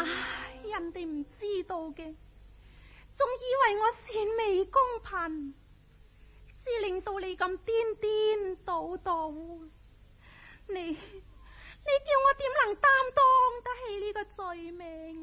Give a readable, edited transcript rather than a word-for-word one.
唉，人哋唔知道嘅，仲以為我善美公貧，至令到你咁顛顛倒倒。你叫我點能擔當得起呢個罪名